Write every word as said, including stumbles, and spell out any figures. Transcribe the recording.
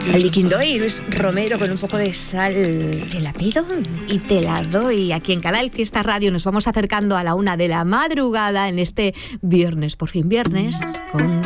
El liquindoy, Luis Romero, con un poco de sal. Te la pido y te la doy. Aquí en Canal Fiesta Radio nos vamos acercando a la una de la madrugada en este viernes, por fin viernes, con